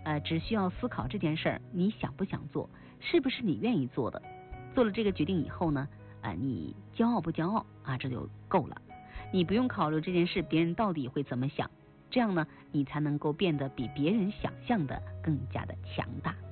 只需要思考这件事儿你想不想做，是不是你愿意做的。做了这个决定以后呢，你骄傲不骄傲这就够了。你不用考虑这件事别人到底会怎么想，这样呢，你才能够变得比别人想象的更加的强大。